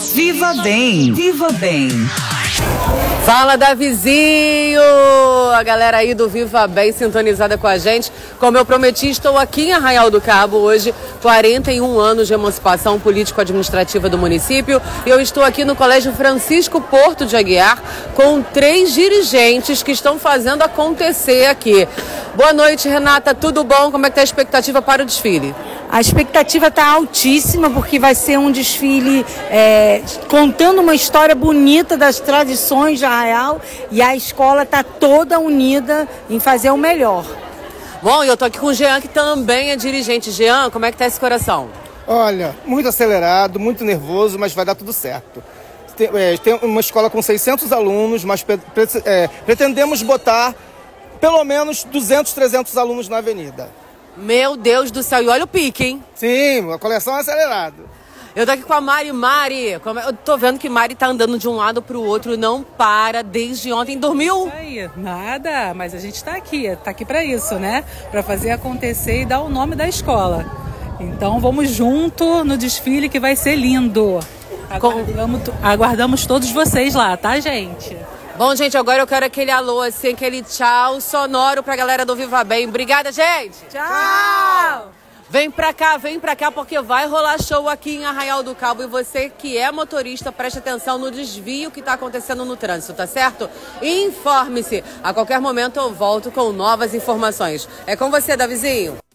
Viva Bem, Viva Bem. Fala, Davizinho! A galera aí do Viva Bem sintonizada com a gente. Como eu prometi, estou aqui em Arraial do Cabo hoje, 41 anos de emancipação político-administrativa do município. E eu estou aqui no Colégio Francisco Porto de Aguiar com 3 dirigentes que estão fazendo acontecer aqui. Boa noite, Renata. Tudo bom? Como é que está a expectativa para o desfile? A expectativa está altíssima porque vai ser um desfile contando uma história bonita das tradições de Arraial e a escola está toda unida em fazer o melhor. Bom, e eu tô aqui com o Jean, que também é dirigente. Jean, como é que tá esse coração? Olha, muito acelerado, muito nervoso, mas vai dar tudo certo. Tem uma escola com 600 alunos, mas pretendemos botar pelo menos 200, 300 alunos na avenida. Meu Deus do céu, e olha o pique, hein? Sim, a coleção é acelerada. Eu tô aqui com a Mari. Mari, eu tô vendo que Mari tá andando de um lado pro outro, não para desde ontem. Dormiu? Isso aí, nada, mas a gente tá aqui pra isso, né? Pra fazer acontecer e dar o nome da escola. Então vamos junto no desfile que vai ser lindo. Aguardamos todos vocês lá, tá, gente? Bom, gente, agora eu quero aquele alô, assim, aquele tchau sonoro pra galera do Viva Bem. Obrigada, gente! Tchau! Vem pra cá, porque vai rolar show aqui em Arraial do Cabo. E você que é motorista, preste atenção no desvio que tá acontecendo no trânsito, tá certo? Informe-se. A qualquer momento eu volto com novas informações. É com você, Davizinho.